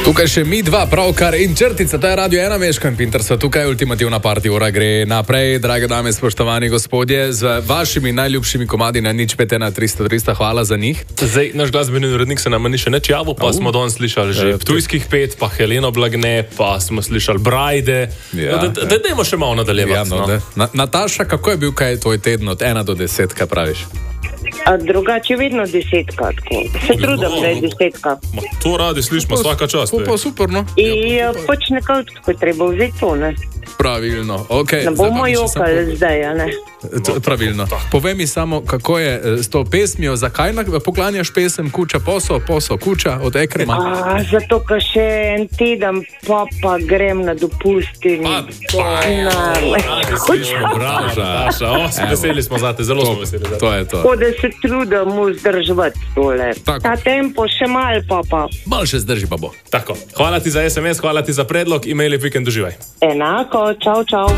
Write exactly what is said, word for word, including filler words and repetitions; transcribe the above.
Tukaj še mi dva, pravkar in črtica, to je Radio ena Meško in Pinter, so tukaj ultimativna party ura gre naprej. Drage dame, spoštovani gospodje, z vašimi najljubšimi komadi na nič pet ena tristo tristo, hvala za njih. Zdaj, naš glasbeni urednik se nam ni še neč javil, pa uh. smo danes slišali že Ptujskih pet, pa Heleno Blagne, pa smo slišali Brajde. Ja, no, da, da, dajmo še malo nadaljevati. Ja, no, no. Na, Nataša, kako je bil kaj tvoj teden od ena do deset, kaj praviš? A drugače vedno desetka, se trudim, no, da je desetka. Ma, to radi slišimo, vsaka čast. Pa super, no. In ja, pač nekako tako treba vzeti to, ne. Pravilno, okej. Okay. Ne bomo jokali zdaj, a ne. No, pravilno. Povej mi samo, kako je s to pesmijo, zakaj poklanjaš pesem Kuča poso, poso kuča od Ekrema? A, zato, ker še en teden pa pa grem na dopust in... Pa, pa, radi slišimo, bravo, Nataša, o, veseli smo zate, zelo smo veseli zate. To je to. Tako da se trudim vzdrževati tole. Ta tempo še mal, pa pa. Mal še zdrži pa bo. Tako, hvala ti za es em es, hvala ti za predlog, imej lep vikend, uživaj. Enako, čau, čau.